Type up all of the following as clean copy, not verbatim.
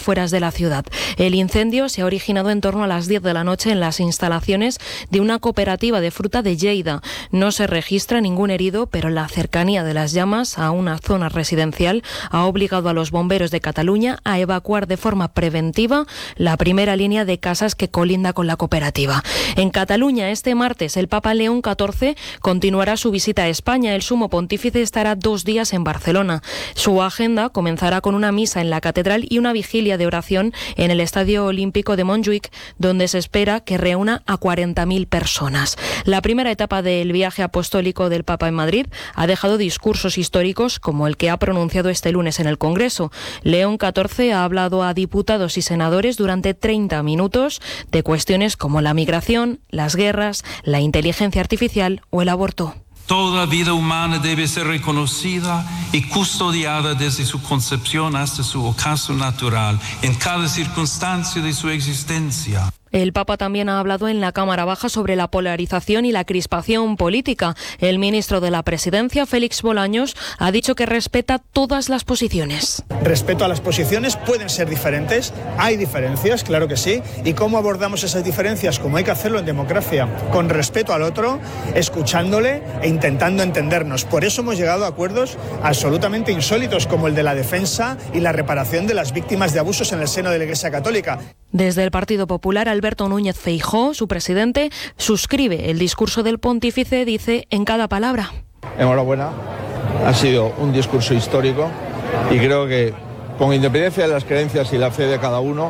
afueras de la ciudad. El incendio se ha originado en torno a las 10 de la noche en las instalaciones de una cooperativa de fruta de Lleida. No se registra ningún herido, pero la cercanía de las llamas a una zona residencial ha obligado a los bomberos de Cataluña a evacuar de forma preventiva la primera línea de casas que colinda con la cooperativa. En Cataluña, este martes, el Papa León XIV continuará su visita a España. El sumo pontífice estará 2 días en Barcelona. Su agenda comenzará con una misa en la catedral y una vigilia de oración en el Estadio Olímpico de Montjuïc, donde se espera que reúna a 40.000 personas. La primera etapa del viaje apostólico del Papa en Madrid ha dejado discursos históricos como el que ha pronunciado este lunes en el Congreso. León XIV ha hablado a diputados y senadores durante 30 minutos de cuestiones como la migración, las guerras, la inteligencia artificial o el aborto. Toda vida humana debe ser reconocida y custodiada desde su concepción hasta su ocaso natural, en cada circunstancia de su existencia. El Papa también ha hablado en la Cámara Baja sobre la polarización y la crispación política. El ministro de la Presidencia, Félix Bolaños, ha dicho que respeta todas las posiciones. Respeto a las posiciones, pueden ser diferentes, hay diferencias, claro que sí, y cómo abordamos esas diferencias, como hay que hacerlo en democracia, con respeto al otro, escuchándole e intentando entendernos. Por eso hemos llegado a acuerdos absolutamente insólitos, como el de la defensa y la reparación de las víctimas de abusos en el seno de la Iglesia Católica. Desde el Partido Popular, Alberto Núñez Feijóo, su presidente, suscribe el discurso del pontífice, dice en cada palabra. Enhorabuena, ha sido un discurso histórico y creo que, con independencia de las creencias y la fe de cada uno,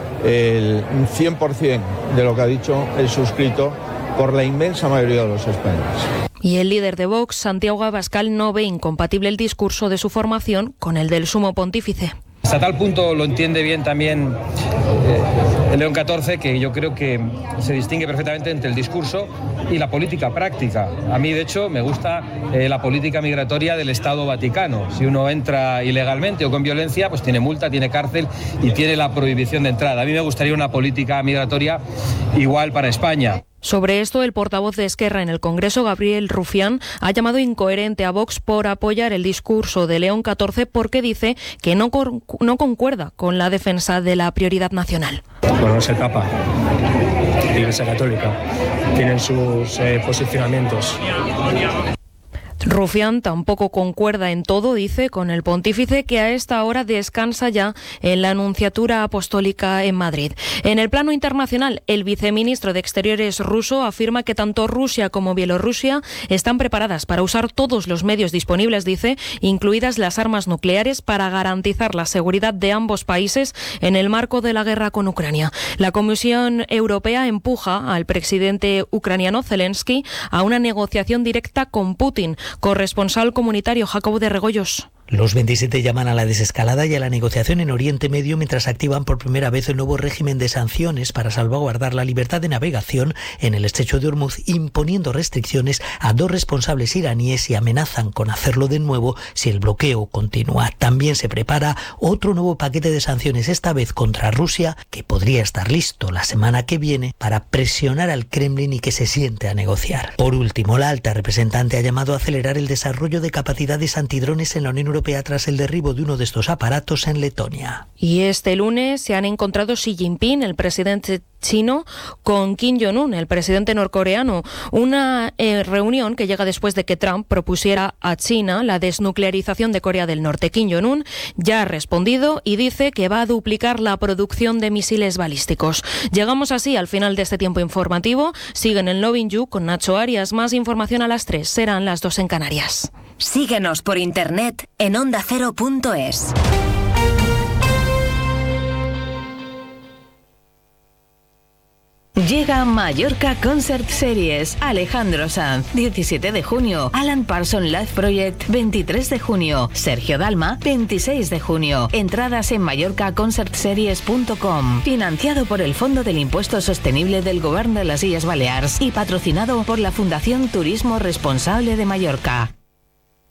el 100% de lo que ha dicho es suscrito por la inmensa mayoría de los españoles. Y el líder de Vox, Santiago Abascal, no ve incompatible el discurso de su formación con el del sumo pontífice. Hasta tal punto lo entiende bien también el León XIV, que yo creo que se distingue perfectamente entre el discurso y la política práctica. A mí, de hecho, me gusta la política migratoria del Estado Vaticano. Si uno entra ilegalmente o con violencia, pues tiene multa, tiene cárcel y tiene la prohibición de entrada. A mí me gustaría una política migratoria igual para España. Sobre esto, el portavoz de Esquerra en el Congreso, Gabriel Rufián, ha llamado incoherente a Vox por apoyar el discurso de León XIV porque dice que no concuerda con la defensa de la prioridad nacional. Bueno, es el Papa, la Iglesia Católica, tienen sus posicionamientos. Rufián tampoco concuerda en todo, dice, con el pontífice, que a esta hora descansa ya en la Nunciatura Apostólica en Madrid. En el plano internacional, el viceministro de Exteriores ruso afirma que tanto Rusia como Bielorrusia están preparadas para usar todos los medios disponibles, dice, incluidas las armas nucleares, para garantizar la seguridad de ambos países en el marco de la guerra con Ucrania. La Comisión Europea empuja al presidente ucraniano Zelensky a una negociación directa con Putin. Corresponsal comunitario Jacobo de Regoyos. Los 27 llaman a la desescalada y a la negociación en Oriente Medio mientras activan por primera vez el nuevo régimen de sanciones para salvaguardar la libertad de navegación en el estrecho de Hormuz, imponiendo restricciones a 2 responsables iraníes y amenazan con hacerlo de nuevo si el bloqueo continúa. También se prepara otro nuevo paquete de sanciones, esta vez contra Rusia, que podría estar listo la semana que viene para presionar al Kremlin y que se siente a negociar. Por último, la alta representante ha llamado a acelerar el desarrollo de capacidades antidrones en la Unión Europea tras el derribo de uno de estos aparatos en Letonia. Y este lunes se han encontrado Xi Jinping, el presidente chino, con Kim Jong-un, el presidente norcoreano. Una reunión que llega después de que Trump propusiera a China la desnuclearización de Corea del Norte. Kim Jong-un ya ha respondido y dice que va a duplicar la producción de misiles balísticos. Llegamos así al final de este tiempo informativo. Siguen en Loving You con Nacho Arias. Más información a las 3. Serán las 2 en Canarias. Síguenos por internet en ondacero.es. Llega Mallorca Concert Series. Alejandro Sanz, 17 de junio. Alan Parsons Live Project, 23 de junio. Sergio Dalma, 26 de junio. Entradas en mallorcaconcertseries.com. Financiado por el Fondo del Impuesto Sostenible del Govern de las Illes Balears y patrocinado por la Fundación Turismo Responsable de Mallorca.